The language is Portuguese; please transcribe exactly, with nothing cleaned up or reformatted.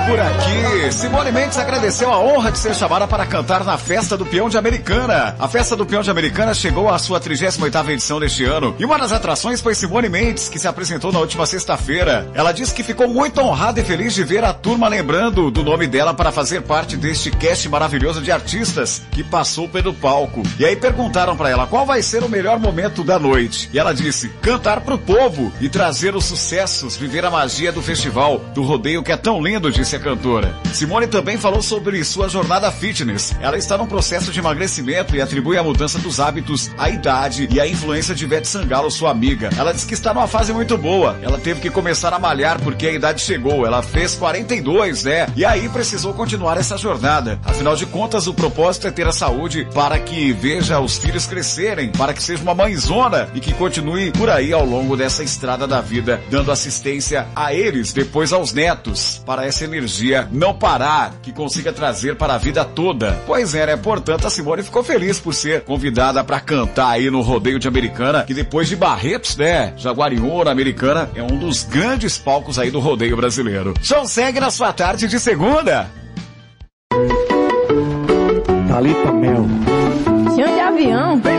por aqui. Simone Mendes agradeceu a honra de ser chamada para cantar na Festa do Peão de Americana. A Festa do Peão de Americana chegou à sua trigésima oitava edição deste ano e uma das atrações foi Simone Mendes, que se apresentou na última sexta-feira. Ela disse que ficou muito honrada e feliz de ver a turma lembrando do nome dela para fazer parte deste cast maravilhoso de artistas que passou pelo palco. E aí perguntaram para ela qual vai ser o melhor momento da noite. E ela disse: cantar pro povo e trazer os sucessos, viver a magia do festival, do rodeio que é tão lindo, disse a cantora. Simone também falou sobre sua jornada fitness. Ela está num processo de emagrecimento e atribui a mudança dos hábitos à idade e à influência de Ivete Sangalo, sua amiga. Ela diz que está numa fase muito boa. Ela teve que começar a malhar porque a idade chegou. Ela fez quarenta e dois, né? E aí precisou continuar essa jornada. Afinal de contas, o propósito é ter a saúde para que veja os filhos crescerem, para que seja uma mãezona e que continue por aí ao longo dessa estrada da vida, dando assistência a eles, depois aos netos, para essa energia não parar, que consiga trazer para a vida toda. Pois é, né? Portanto, a Simone ficou feliz por ser convidada para cantar aí no Rodeio de Americana, que depois de Barretos, né? Jaguariúna, Americana, é um dos grandes palcos aí do rodeio brasileiro. Show segue na sua tarde de segunda. Thalita Mel. Chão de avião.